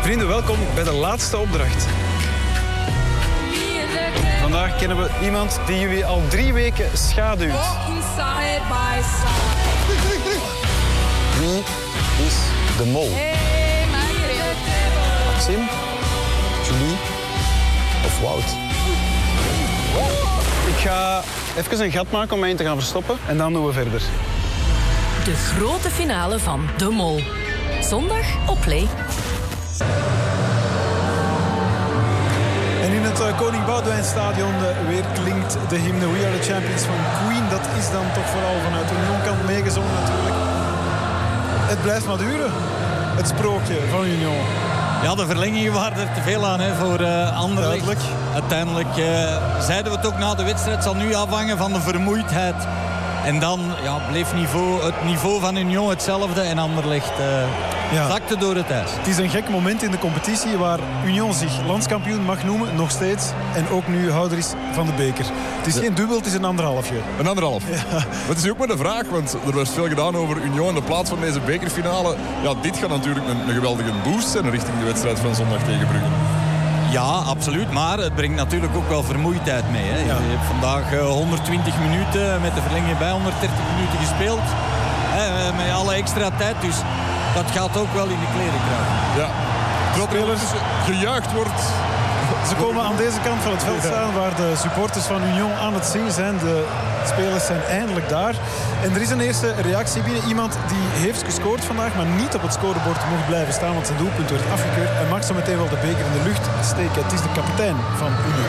Vrienden, welkom bij de laatste opdracht. Vandaag kennen we iemand die jullie al 3 weken schaduwt. Wie is de mol? Maxime, Julie of Wout? Ik ga even een gat maken om mij in te gaan verstoppen en dan doen we verder. De grote finale van De Mol. Zondag op Play. En in het Koning Boudewijn Stadion weer klinkt de hymne We Are The Champions van Queen. Dat is dan toch vooral vanuit de Union-kant meegezongen natuurlijk. Het blijft maar duren, het sprookje van Union. Ja, de verlengingen waren er te veel aan voor Anderlecht. Duidelijk. Uiteindelijk zeiden we het ook na de wedstrijd. Het zal nu afhangen van de vermoeidheid. En dan bleef het niveau van Union hetzelfde en Anderlecht zakte door het ijs. Het is een gek moment in de competitie waar Union zich landskampioen mag noemen, nog steeds. En ook nu houder is van de beker. Het is geen dubbel, het is een anderhalfje. Een anderhalf. Ja. Maar het is nu ook maar de vraag, want er werd veel gedaan over Union in de plaats van deze bekerfinale. Ja, dit gaat natuurlijk een geweldige boost zijn richting de wedstrijd van zondag tegen Brugge. Ja, absoluut. Maar het brengt natuurlijk ook wel vermoeidheid mee. Hè. Ja. Je hebt vandaag 120 minuten met de verlenging bij 130 minuten gespeeld. Met alle extra tijd. Dus dat gaat ook wel in de kleren kruipen. Ja. Terwijl er gejuicht wordt. Ze komen aan deze kant van het veld staan waar de supporters van Union aan het zingen zijn. De spelers zijn eindelijk daar. En er is een eerste reactie binnen. Iemand die heeft gescoord vandaag, maar niet op het scorebord mocht blijven staan, want zijn doelpunt werd afgekeurd. En mag zo meteen wel de beker in de lucht steken. Het is de kapitein van Union.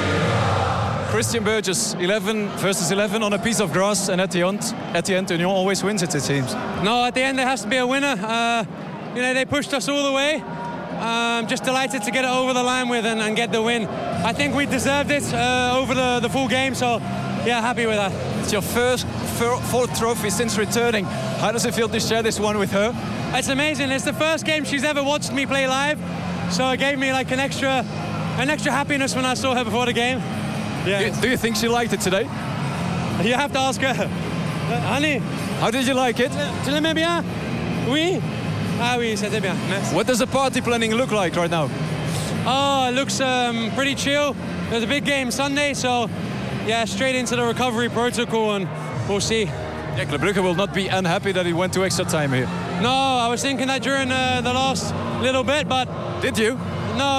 Christian Burgess, 11 versus 11 on a piece of grass, and at the end Union always wins it seems. No, at the end there has to be a winner. They pushed us all the way. Just delighted to get it over the line with and get the win. I think we deserved it over the full game, so yeah, happy with that. It's your fourth trophy since returning. How does it feel to share this one with her? It's amazing. It's the first game she's ever watched me play live, so it gave me like an extra happiness when I saw her before the game. Yeah. Do you think she liked it today? You have to ask her. Honey, how did you like it? Tu l'aimais bien? Oui. Ah oui, c'était bien. Merci. What does the party planning look like right now? Oh, it looks pretty chill. There's a big game Sunday, so yeah, straight into the recovery protocol and we'll see. Yeah, Club Brugge will not be unhappy that he went to extra time here. No, I was thinking that during the last little bit, but... Did you? No,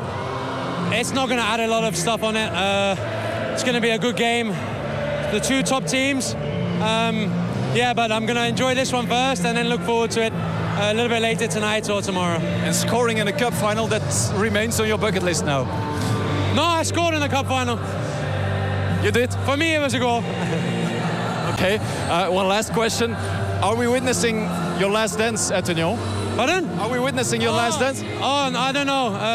it's not going to add a lot of stuff on it. It's going to be a good game. The 2 top teams. But I'm going to enjoy this one first and then look forward to it a little bit later tonight or tomorrow. And scoring in a cup final, that remains on your bucket list now. No, I scored in the cup final. You did? For me, it was a goal. Okay, one last question. Are we witnessing your last dance at Union? Pardon? Are we witnessing your last dance? Oh, I don't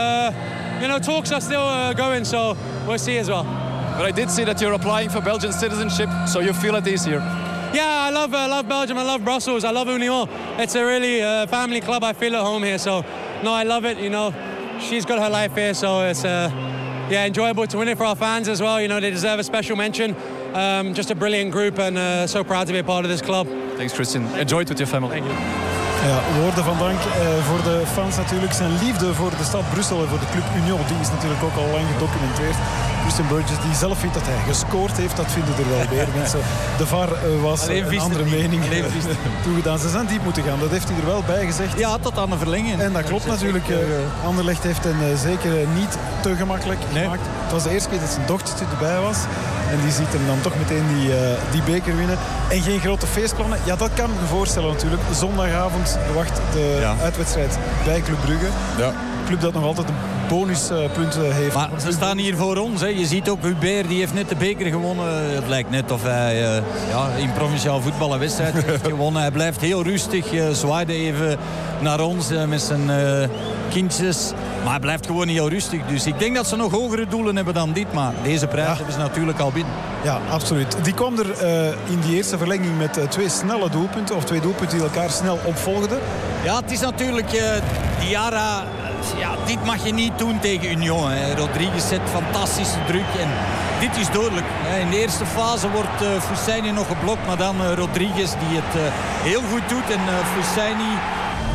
know. Talks are still going, so we'll see as well. But I did see that you're applying for Belgian citizenship, so you feel at ease here. Yeah, I love Belgium. I love Brussels. I love Union. It's a really family club. I feel at home here. So, no, I love it. She's got her life here, so it's enjoyable to win it for our fans as well. They deserve a special mention. Just a brilliant group, and so proud to be a part of this club. Thanks, Christian. Enjoy it with your family. Thank you. Ja, woorden van dank voor de fans natuurlijk. Zijn liefde voor de stad Brussel en voor de club Union, die is natuurlijk ook al lang gedocumenteerd. Christian Burgess, die zelf vindt dat hij gescoord heeft, dat vinden er wel meer mensen. De VAR was een andere mening toegedaan. Ze zijn diep moeten gaan, dat heeft hij er wel bij gezegd. Ja, tot aan de verlenging. En dat klopt natuurlijk. Anderlecht heeft hen zeker niet te gemakkelijk gemaakt. Het was de eerste keer dat zijn dochtertje erbij was. En die ziet hem dan toch meteen die beker winnen. En geen grote feestplannen. Ja, dat kan ik me voorstellen natuurlijk. Zondagavond wacht de uitwedstrijd bij Club Brugge. Ja. Een club dat nog altijd een bonuspunten heeft. Maar ze staan hier voor ons. Hè. Je ziet ook Hubert, die heeft net de beker gewonnen. Het lijkt net of hij in provinciaal voetbal een wedstrijd heeft gewonnen. Hij blijft heel rustig. Zwaaide even naar ons met zijn kindjes. Maar hij blijft gewoon heel rustig. Dus ik denk dat ze nog hogere doelen hebben dan dit. Maar deze prijs hebben ze natuurlijk al binnen. Ja, absoluut. Die kwam er in die eerste verlenging met 2 snelle doelpunten. Of 2 doelpunten die elkaar snel opvolgden. Ja, het is natuurlijk Diarra. Ja, dit mag je niet doen tegen Union. Hè. Rodriguez zet fantastische druk. En dit is dodelijk. In de eerste fase wordt Fussaini nog geblokt. Maar dan Rodriguez die het heel goed doet. En Fussaini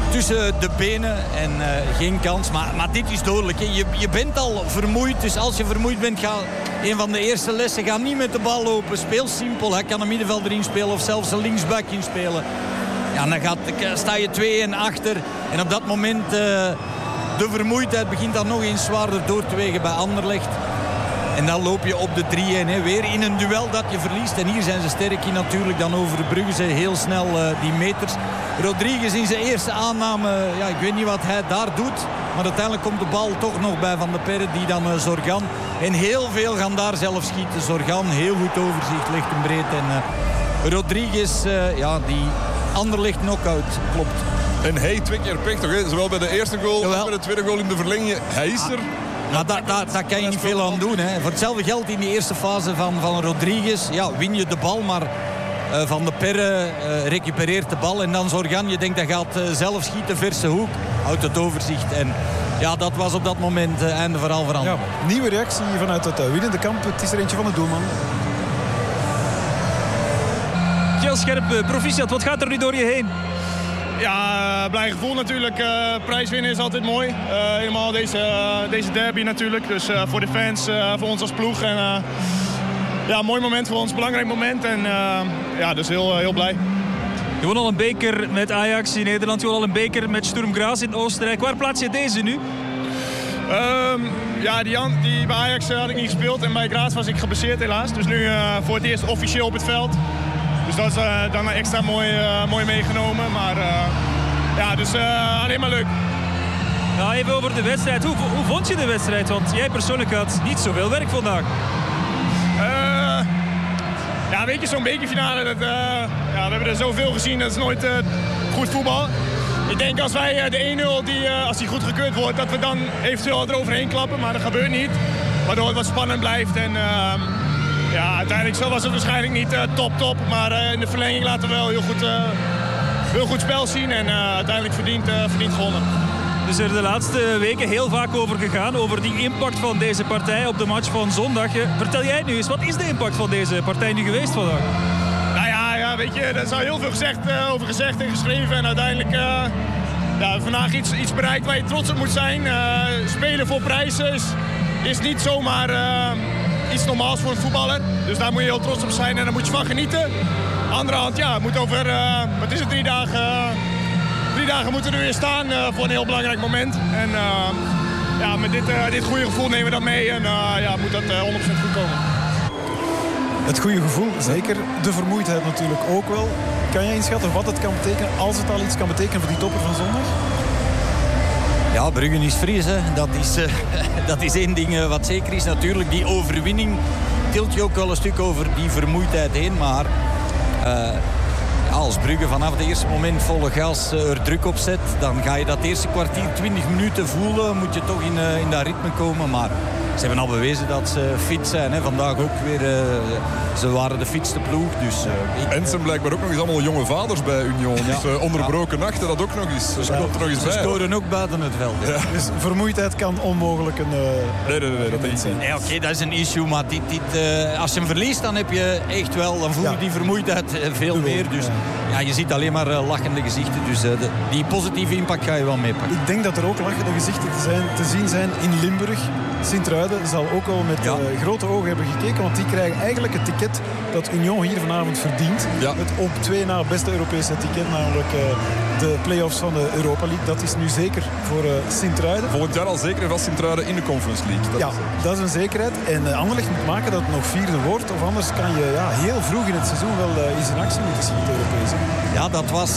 tussen de benen en geen kans. Maar dit is dodelijk. Hè. Je bent al vermoeid, dus als je vermoeid bent, ga een van de eerste lessen. Ga niet met de bal lopen. Speel simpel. Hij kan een middenvelder inspelen of zelfs een linksback inspelen. Ja, dan sta je 2-1 achter. En op dat moment, de vermoeidheid begint dan nog eens zwaarder door te wegen bij Anderlecht. En dan loop je op de 3-1. Weer in een duel dat je verliest. En hier zijn ze sterk in natuurlijk. Dan overbruggen ze heel snel die meters. Rodriguez in zijn eerste aanname. Ja, ik weet niet wat hij daar doet. Maar uiteindelijk komt de bal toch nog bij Van de Perre. Die dan Zorgan. En heel veel gaan daar zelf schieten. Zorgan, heel goed overzicht. Legt hem breed. En Rodriguez, die Anderlecht knock-out. Klopt. En hij 2 keer pech toch? Hè? Zowel bij de eerste goal als bij de tweede goal in de verlenging. Hij is er. Maar daar kan je niet veel aan doen. Hè. Voor hetzelfde geld in die eerste fase van Rodriguez. Ja, win je de bal, maar Van de Perre recupereert de bal. En dan Zorgan, je denkt dat gaat zelf schieten, verse hoek. Houdt het overzicht. En ja, dat was op dat moment einde verhaal veranderd. Ja, nieuwe reactie vanuit het winnende kamp. Het is er eentje van de doelman. Heel scherp, proficiat. Wat gaat er nu door je heen? Ja, blij gevoel natuurlijk. Prijs winnen is altijd mooi. Helemaal deze derby natuurlijk. Dus voor de fans, voor ons als ploeg. En, mooi moment voor ons, belangrijk moment. En dus heel blij. Je won al een beker met Ajax in Nederland. Je won al een beker met Sturm Graz in Oostenrijk. Waar plaats je deze nu? Die bij Ajax had ik niet gespeeld. En bij Graz was ik geblesseerd helaas. Dus nu voor het eerst officieel op het veld. Dus dat is dan extra mooi meegenomen. Maar alleen maar leuk. Nou, even over de wedstrijd. Hoe vond je de wedstrijd? Want jij persoonlijk had niet zoveel werk vandaag. Weet je, zo'n bekerfinale. We hebben er zoveel gezien. Dat is nooit goed voetbal. Ik denk als wij de 1-0, als die goed gekeurd wordt, dat we dan eventueel eroverheen klappen. Maar dat gebeurt niet. Waardoor het wat spannend blijft. En uiteindelijk was het waarschijnlijk niet top. Maar in de verlenging laten we wel heel goed spel zien. En uiteindelijk verdiend gewonnen. Dus er is de laatste weken heel vaak over gegaan. Over die impact van deze partij op de match van zondag. Vertel jij nu eens, wat is de impact van deze partij nu geweest vandaag? Weet je, er is al heel veel over gezegd en geschreven. En uiteindelijk vandaag iets bereikt waar je trots op moet zijn. Spelen voor prijzen is niet zomaar iets normaals voor een voetballer. Dus daar moet je heel trots op zijn en daar moet je van genieten. Andere hand, het moet over, 3 dagen... 3 dagen moeten we er weer staan voor een heel belangrijk moment. En met dit goede gevoel nemen we dat mee. En moet dat 100% goed komen. Het goede gevoel, zeker. De vermoeidheid natuurlijk ook wel. Kan jij inschatten wat het kan betekenen, als het al iets kan betekenen voor die topper van zondag? Ja, Brugge is fris. Hè. Dat is één ding wat zeker is natuurlijk. Die overwinning tilt je ook wel een stuk over die vermoeidheid heen. Maar als Brugge vanaf het eerste moment volle gas er druk op zet, dan ga je dat eerste kwartier, 20 minuten voelen. Moet je toch in dat ritme komen. Maar ze hebben al bewezen dat ze fit zijn. Hè. Vandaag ook weer. Ze waren de fitste ploeg. Dus, en ze zijn blijkbaar ook nog eens allemaal jonge vaders bij Union. Ja. Dus onderbroken nachten, dat ook nog eens. Dat komt er nog eens bij. Ze scoren ook buiten het veld. Ja. Dus vermoeidheid kan onmogelijk een... Nee, dat niet zijn. Nee, oké, dat is een issue. Maar als je hem verliest, dan heb je echt wel... Dan voel je die vermoeidheid veel meer. Dus je ziet alleen maar lachende gezichten. Dus die positieve impact ga je wel meepakken. Ik denk dat er ook lachende gezichten te zien zijn in Limburg. Sint-Truiden zal ook wel met grote ogen hebben gekeken. Want die krijgen eigenlijk het ticket dat Union hier vanavond verdient. Ja. Het op 2 na beste Europese ticket. Namelijk de play-offs van de Europa League. Dat is nu zeker voor Sint-Truiden. Volgend jaar al zeker en vast Sint-Truiden in de Conference League. Dat is een zekerheid. En Anderlecht moet maken dat het nog 4e wordt. Of anders kan je heel vroeg in het seizoen wel eens in actie moeten zien met de Europese. Ja, dat was...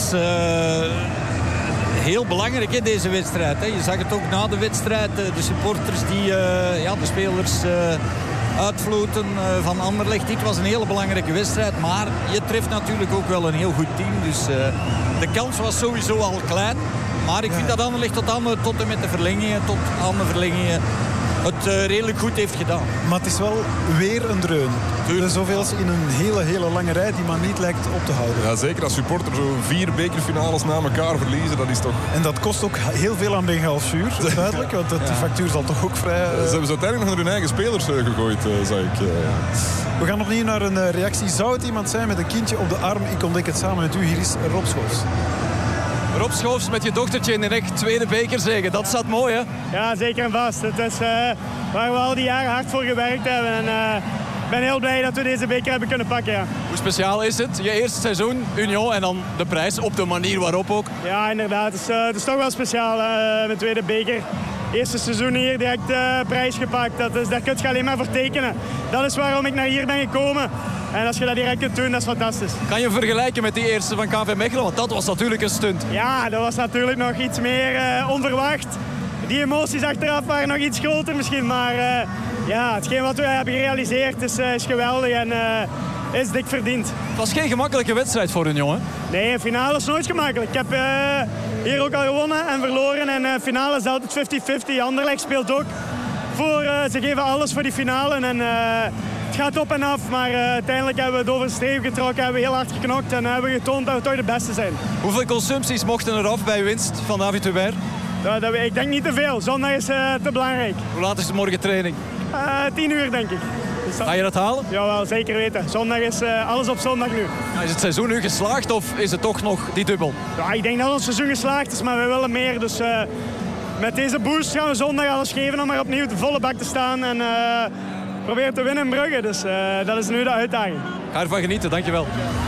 heel belangrijk in deze wedstrijd. Hè. Je zag het ook na de wedstrijd. De supporters die de spelers uitfloten van Anderlecht. Dit was een hele belangrijke wedstrijd. Maar je treft natuurlijk ook wel een heel goed team. Dus de kans was sowieso al klein. Maar ik vind dat Anderlecht tot en met de verlengingen, tot aan de verlengingen, het redelijk goed heeft gedaan. Maar het is wel weer een dreun. Zoveelste in een hele lange rij die maar niet lijkt op te houden. Ja, zeker als supporter zo 4 bekerfinales na elkaar verliezen, dat is toch... En dat kost ook heel veel aan Bengaals vuur, duidelijk. Want die factuur zal toch ook vrij... Ze hebben ze uiteindelijk nog naar hun eigen spelers gegooid, zag ik. We gaan opnieuw naar een reactie. Zou het iemand zijn met een kindje op de arm? Ik ontdek het samen met u. Hier is Rob Schoofs. Rob Schoofs met je dochtertje in de nek, tweede bekerzege. Dat staat mooi, hè? Ja, zeker en vast. Het is waar we al die jaren hard voor gewerkt hebben. En ik ben heel blij dat we deze beker hebben kunnen pakken. Ja. Hoe speciaal is het? Je eerste seizoen, Union, en dan de prijs op de manier waarop ook. Ja, inderdaad. Het is toch wel speciaal. Mijn tweede beker. Eerste seizoen hier direct prijs gepakt. Daar kun je alleen maar voor tekenen. Dat is waarom ik naar hier ben gekomen. En als je dat direct kunt doen, dat is fantastisch. Kan je vergelijken met die eerste van KV Mechelen? Want dat was natuurlijk een stunt. Ja, dat was natuurlijk nog iets meer onverwacht. Die emoties achteraf waren nog iets groter misschien. Maar ja, hetgeen wat we hebben gerealiseerd is geweldig en is dik verdiend. Het was geen gemakkelijke wedstrijd voor Union, hè? Nee, finale is nooit gemakkelijk. Ik heb hier ook al gewonnen en verloren. En finale is altijd 50-50. Anderlecht speelt ook. Ze geven alles voor die finale. En het gaat op en af. Maar uiteindelijk hebben we het over de streep getrokken. Hebben we heel hard geknokt. En hebben we getoond dat we toch de beste zijn. Hoeveel consumpties mochten eraf bij winst van David Hubert? Ik denk niet te veel. Zondag is te belangrijk. Hoe laat is de morgen training? 10 uur, denk ik. Dus Ga je dat halen? Jawel, zeker weten. Zondag is alles op zondag nu. Is het seizoen nu geslaagd of is het toch nog die dubbel? Ja, ik denk dat ons seizoen geslaagd is, maar we willen meer. Dus met deze boost gaan we zondag alles geven om maar opnieuw de volle bak te staan. En proberen te winnen in Brugge. Dus dat is nu de uitdaging. Ga ervan genieten, dankjewel.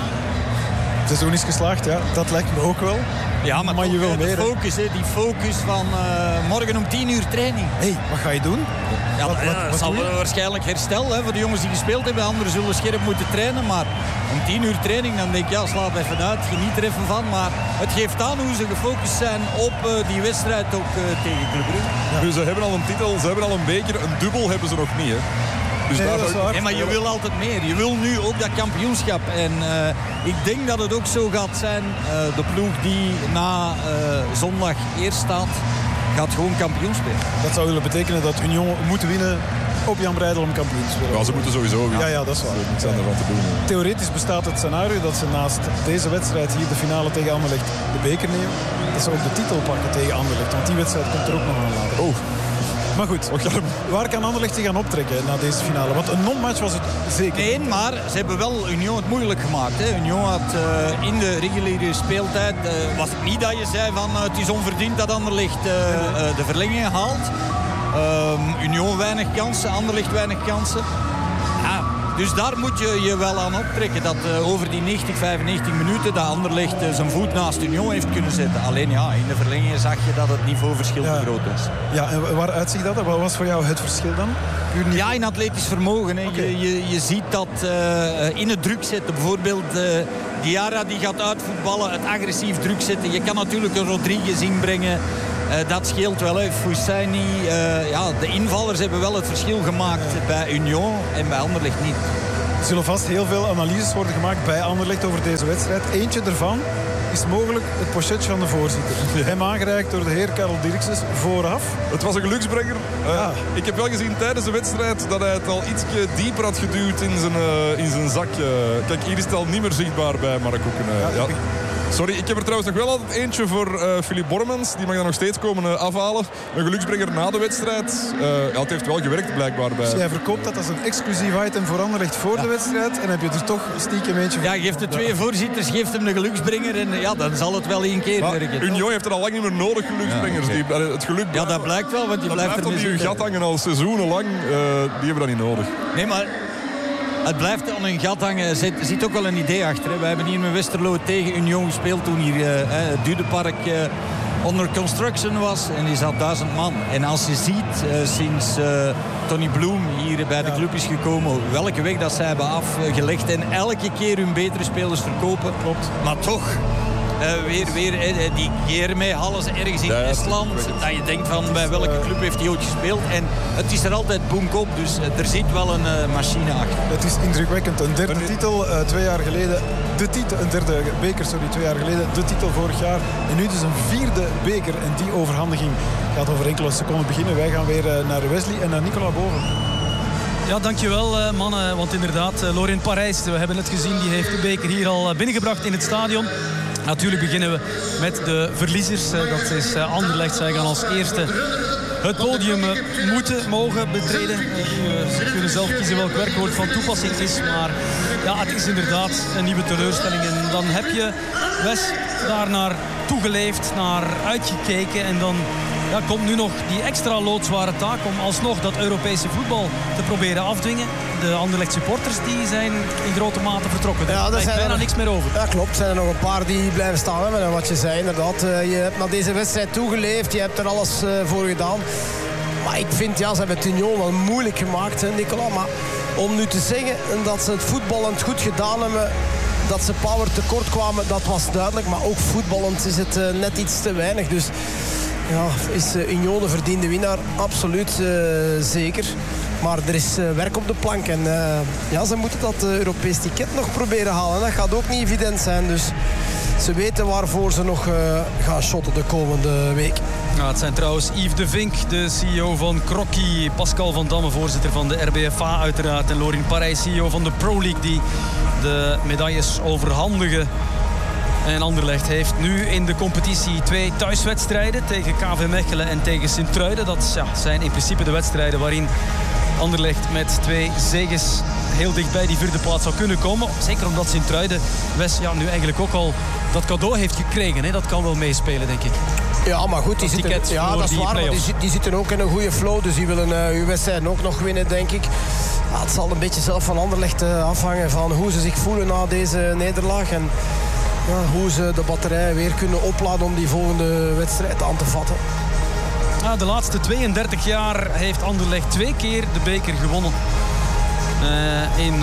Het seizoen is geslaagd, ja. Dat lijkt me ook wel. Ja, maar je wil de meer. focus, die focus van morgen om 10 uur training. Hé, wat ga je doen? Ja, dat zal doe je? waarschijnlijk herstel hè, voor de jongens die gespeeld hebben. Anderen zullen scherp moeten trainen. Maar om 10 uur training, dan denk ik, ja, slaap even uit. Geniet er even van. Maar het geeft aan hoe ze gefocust zijn op die wedstrijd ook tegen Club Brugge. Ja. Dus ze hebben al een titel, ze hebben al een beker. Een dubbel hebben ze nog niet, hè? Dus Nee, dat is waar. Nee, maar je wil altijd meer. Je wil nu ook dat kampioenschap. En ik denk dat het ook zo gaat zijn. De ploeg die na zondag eerst staat, gaat gewoon kampioen spelen. Dat zou willen betekenen dat Union moet winnen op Jan Breidel om kampioen te spelen. Ja, ze moeten sowieso winnen. Ja, dat is waar. Niks aan ervan te doen. Theoretisch bestaat het scenario dat ze naast deze wedstrijd hier de finale tegen Anderlecht de beker nemen. Dat ze ook de titel pakken tegen Anderlecht. Want die wedstrijd komt er ook nog aan later. Oh. Maar goed, waar kan Anderlecht zich aan optrekken na deze finale? Want een non-match was het zeker. Nee, maar ze hebben wel Union het moeilijk gemaakt. Hè. Union had in de reguliere speeltijd... was het niet dat je zei van het is onverdiend dat Anderlecht de verlenging haalt. Union weinig kansen, Anderlecht weinig kansen. Ja, dus daar moet je je wel aan optrekken. Dat over die 90, 95 minuten dat Anderlecht zijn voet naast Union heeft kunnen zetten. Alleen ja, in de verlenging zag je dat het niveauverschil te groot is. Ja, en waar uitzicht dat? Wat was voor jou het verschil dan? Ja, in atletisch vermogen. Hè. Okay. Je ziet dat in het druk zetten. Bijvoorbeeld Diarra die gaat uitvoetballen, het agressief druk zetten. Je kan natuurlijk een Rodriguez inbrengen. Dat scheelt wel. Foussani, de invallers hebben wel het verschil gemaakt bij Union en bij Anderlecht niet. Er zullen vast heel veel analyses worden gemaakt bij Anderlecht over deze wedstrijd. Eentje daarvan is mogelijk het pochetje van de voorzitter. Hem aangereikt door de heer Karel Dirkses vooraf. Het was een geluksbrenger. Ik heb wel gezien tijdens de wedstrijd dat hij het al ietsje dieper had geduwd in zijn zak. Kijk, hier is het al niet meer zichtbaar bij Mark Hoeken. Sorry, ik heb er trouwens nog wel altijd eentje voor Philippe Bormans. Die mag dan nog steeds komen afhalen. Een geluksbrenger na de wedstrijd. Het heeft wel gewerkt blijkbaar bij. Dus jij verkoopt dat als een exclusief item voor Anderlecht voor de wedstrijd. En heb je er toch stiekem eentje voor. Ja, geeft de twee voorzitters, geeft hem de geluksbrenger. En ja, dan zal het wel één keer werken. Union heeft er al lang niet meer nodig, geluksbrengers. Ja, okay. Het geluk ja, dat blijkt wel, want die blijft er op die gat hangen al seizoenenlang. Die hebben dat niet nodig. Nee, maar... Het blijft aan een gat hangen. Er zit ook wel een idee achter. Hè. We hebben hier met Westerlo tegen Union gespeeld toen hier het Dudepark onder construction was. En die zat 1000 man. En als je ziet, sinds Tony Bloom hier bij de club is gekomen, welke weg dat zij hebben afgelegd en elke keer hun betere spelers verkopen. Klopt. Maar toch... weer die keer mee halen ze ergens in Estland. Dat je denkt van bij welke club heeft hij ooit gespeeld. En het is er altijd boomkop. Dus er zit wel een machine achter. Het is indrukwekkend. Een derde titel 2 jaar geleden. Een derde beker, 2 jaar geleden. De titel vorig jaar. En nu dus een vierde beker. En die overhandiging gaat over enkele seconden beginnen. Wij gaan weer naar Wesley en naar Nicolas Boven. Ja, dankjewel mannen. Want inderdaad, Lorient Parijs, we hebben het gezien. Die heeft de beker hier al binnengebracht in het stadion. Natuurlijk beginnen we met de verliezers. Dat is Anderlecht. Zij gaan als eerste het podium mogen betreden. Ze kunnen zelf kiezen welk werkwoord van toepassing is. Maar ja, het is inderdaad een nieuwe teleurstelling. En dan heb je, Wes, daar naar toegeleefd, naar uitgekeken. En dan komt nu nog die extra loodzware taak om alsnog dat Europese voetbal te proberen afdwingen. De Anderlecht supporters die zijn in grote mate vertrokken. Ja, er is bijna niks meer over. Ja, klopt. Er zijn er nog een paar die blijven staan. Hè, wat je zei, inderdaad. Je hebt naar deze wedstrijd toegeleefd. Je hebt er alles voor gedaan. Maar ik vind, ze hebben het Union wel moeilijk gemaakt, hè, Nicolas. Maar om nu te zeggen dat ze het voetballend goed gedaan hebben, dat ze power tekort kwamen, dat was duidelijk. Maar ook voetballend is het net iets te weinig. Dus is Union de verdiende winnaar? Absoluut zeker. Maar er is werk op de plank. En ze moeten dat Europees ticket nog proberen halen. Dat gaat ook niet evident zijn. Dus ze weten waarvoor ze nog gaan shotten de komende week. Nou, het zijn trouwens Yves de Vink, de CEO van Crocky. Pascal van Damme, voorzitter van de RBFA uiteraard. En Lorin Parijs, CEO van de Pro League, die de medailles overhandigen. En Anderlecht heeft nu in de competitie 2 thuiswedstrijden tegen KV Mechelen en tegen Sint-Truiden. Dat zijn in principe de wedstrijden waarin Anderlecht met 2 zeges heel dicht bij die 4e plaats zou kunnen komen. Zeker omdat Sint-Truiden nu eigenlijk ook al dat cadeau heeft gekregen. Hè. Dat kan wel meespelen, denk ik. Ja, maar goed, die zitten, dat is waar, maar die zitten ook in een goede flow. Dus die willen hun wedstrijd ook nog winnen, denk ik. Het zal een beetje zelf van Anderlecht afhangen van hoe ze zich voelen na deze nederlaag. En hoe ze de batterij weer kunnen opladen om die volgende wedstrijd aan te vatten. De laatste 32 jaar heeft Anderlecht 2 keer de beker gewonnen. In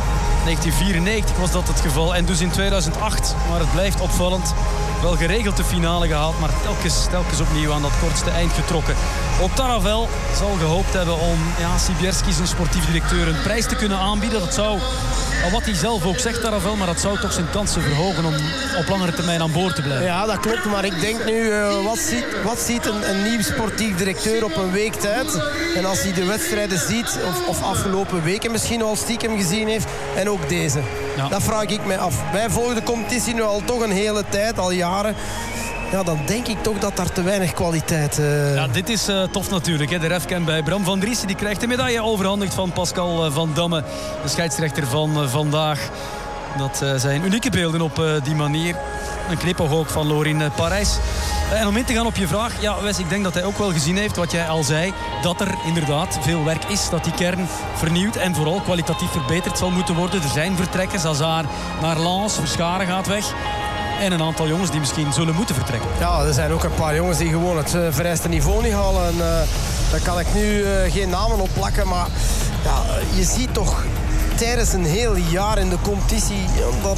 1994 was dat het geval. En dus in 2008, maar het blijft opvallend. Wel geregeld de finale gehaald, maar telkens opnieuw aan dat kortste eind getrokken. Ook Taravel zal gehoopt hebben om Sibierski, zijn sportief directeur, een prijs te kunnen aanbieden. Dat zou, wat hij zelf ook zegt, Taravel, maar dat zou toch zijn kansen verhogen om op langere termijn aan boord te blijven. Ja, dat klopt, maar ik denk nu, wat ziet een nieuw sportief directeur op een week tijd? En als hij de wedstrijden ziet, of afgelopen weken misschien al stiekem gezien heeft, en ook deze. Ja. Dat vraag ik mij af. Wij volgen de competitie nu al toch een hele tijd, al jaren. Ja, dan denk ik toch dat daar te weinig kwaliteit... Ja, dit is tof natuurlijk. Hè. De ref kent bij Bram van Driessen. Die krijgt de medaille overhandigd van Pascal van Damme. De scheidsrechter van vandaag. Dat zijn unieke beelden op die manier. Een knipoog ook van Lorin Parijs. En om in te gaan op je vraag. Ja, Wes, ik denk dat hij ook wel gezien heeft wat jij al zei. Dat er inderdaad veel werk is. Dat die kern vernieuwd en vooral kwalitatief verbeterd zal moeten worden. Er zijn vertrekken. Hazard naar Lens. Verscharen gaat weg. En een aantal jongens die misschien zullen moeten vertrekken. Ja, er zijn ook een paar jongens die gewoon het vereiste niveau niet halen. En, daar kan ik nu geen namen op plakken. Maar je ziet toch tijdens een heel jaar in de competitie dat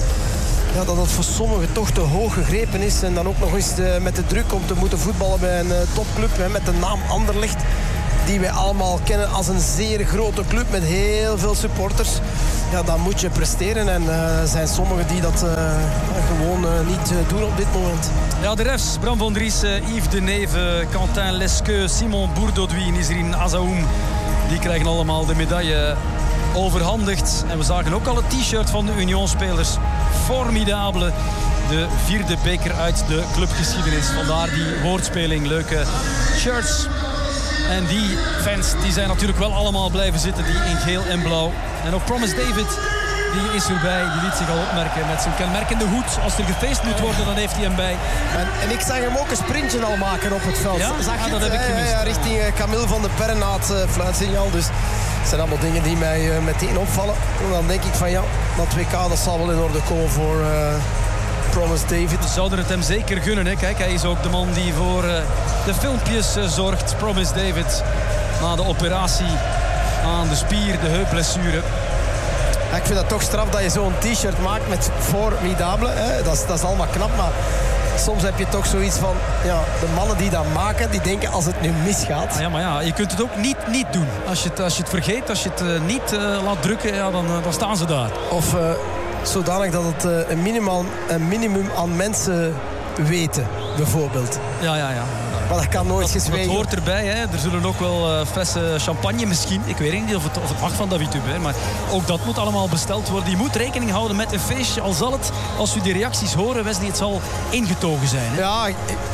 het voor sommigen toch te hoog gegrepen is. En dan ook nog eens met de druk om te moeten voetballen bij een topclub met de naam Anderlecht. Die wij allemaal kennen als een zeer grote club met heel veel supporters. Ja, dan moet je presteren. En er zijn sommigen die dat gewoon niet doen op dit moment. Ja, de refs. Bram van Driessen, Yves de Neve, Quentin Lesqueux, Simon Bourdauduy, Nisrine Azaoum. Die krijgen allemaal de medaille overhandigd. En we zagen ook al het t-shirt van de Union-spelers. Formidabele. De 4e beker uit de clubgeschiedenis. Vandaar die woordspeling. Leuke shirts. En die fans die zijn natuurlijk wel allemaal blijven zitten, die in geel en blauw. En ook Promise David, die is erbij. Die liet zich al opmerken met zijn kenmerkende hoed. Als er gefeest moet worden, dan heeft hij hem bij. En ik zag hem ook een sprintje al maken op het veld. Ja, dat heb ik gemist. Ja, richting Camille van der Perren na het fluitsignaal. Dus het zijn allemaal dingen die mij meteen opvallen. En dan denk ik van dat WK dat zal wel in orde komen voor... Promise David. We zouden het hem zeker gunnen. Hè? Kijk, hij is ook de man die voor de filmpjes zorgt. Promise David. Na de operatie aan de spier, de heupblessure. Ja, ik vind dat toch straf dat je zo'n t-shirt maakt met formidabele. Hè? Dat is allemaal knap, maar soms heb je toch zoiets van... Ja, de mannen die dat maken, die denken als het nu misgaat. Ja, maar ja, je kunt het ook niet doen. Als je het vergeet, als je het niet laat drukken, dan staan ze daar. Of... zodanig dat het een minimum aan mensen weten, bijvoorbeeld. Ja. Maar dat kan nooit gezwegen. Dat hoort erbij. Hè. Er zullen ook wel flessen champagne misschien. Ik weet niet of het mag van David Hubert. Maar ook dat moet allemaal besteld worden. Je moet rekening houden met een feestje. Al zal het, als we die reacties horen, Wesley, het zal ingetogen zijn. Hè? Ja,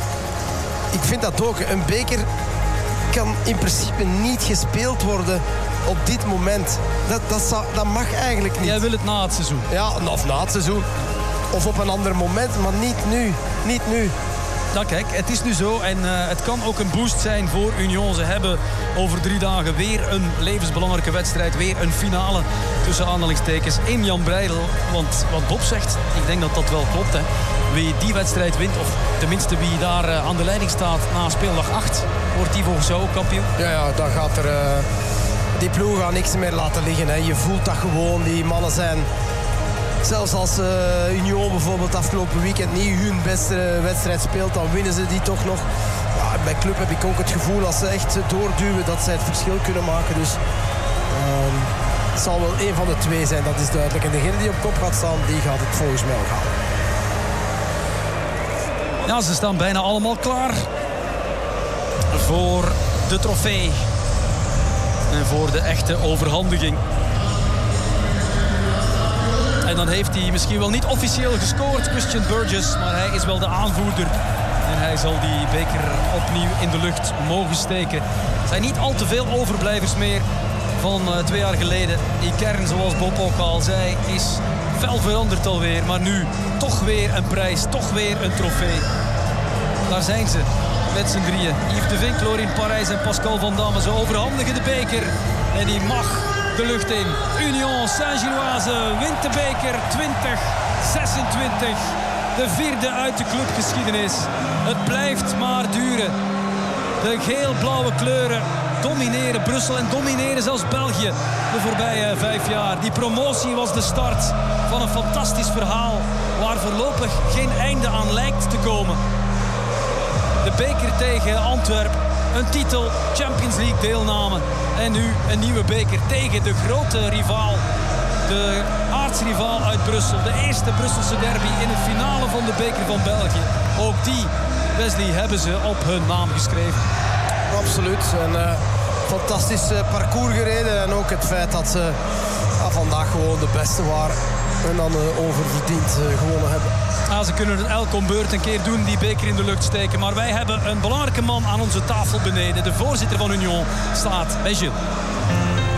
ik vind dat ook. Een beker kan in principe niet gespeeld worden op dit moment. Dat mag eigenlijk niet. Jij wil het na het seizoen? Ja, of na het seizoen. Of op een ander moment, maar niet nu. Niet nu. Ja, kijk, het is nu zo en het kan ook een boost zijn voor Union. Ze hebben over 3 dagen weer een levensbelangrijke wedstrijd. Weer een finale tussen aanhalingstekens in Jan Breidel. Want wat Bob zegt, ik denk dat dat wel klopt. Hè. Wie die wedstrijd wint, of tenminste wie daar aan de leiding staat na speeldag 8... wordt die volgens jou ook kampioen? Ja, dan gaat er... die ploeg gaat niks meer laten liggen. Hè. Je voelt dat gewoon, die mannen zijn... Zelfs als Union bijvoorbeeld afgelopen weekend niet hun beste wedstrijd speelt, dan winnen ze die toch nog. Ja, bij club heb ik ook het gevoel als ze echt doorduwen dat zij het verschil kunnen maken. Dus het zal wel één van de twee zijn, dat is duidelijk. En degene die op kop gaat staan, die gaat het volgens mij ook halen. Ja, ze staan bijna allemaal klaar voor de trofee. En voor de echte overhandiging. En dan heeft hij misschien wel niet officieel gescoord, Christian Burgess. Maar hij is wel de aanvoerder. En hij zal die beker opnieuw in de lucht mogen steken. Er zijn niet al te veel overblijvers meer van 2 jaar geleden. Die kern, zoals Bob ook al zei, is fel veranderd alweer. Maar nu toch weer een prijs, toch weer een trofee. Daar zijn ze, met z'n drieën. Yves de Vink, Lorin Parijs en Pascal Van Damme. Ze overhandigen de beker. En die mag de lucht in. Union Saint-Gilloise wint de beker 2026. De 4e uit de clubgeschiedenis. Het blijft maar duren. De geel-blauwe kleuren domineren Brussel en domineren zelfs België de voorbije 5 jaar. Die promotie was de start van een fantastisch verhaal waar voorlopig geen einde aan lijkt te komen. De beker tegen Antwerpen. Een titel, Champions League deelname. En nu een nieuwe beker tegen de grote rivaal. De aartsrivaal uit Brussel. De eerste Brusselse derby in het finale van de beker van België. Ook die, Wesley, hebben ze op hun naam geschreven. Absoluut. Een fantastisch parcours gereden. En ook het feit dat ze vandaag gewoon de beste waren. En dan onverdiend gewonnen hebben. Ja, ze kunnen het elk om beurt een keer doen, die beker in de lucht steken. Maar wij hebben een belangrijke man aan onze tafel beneden. De voorzitter van Union staat bij Gilles.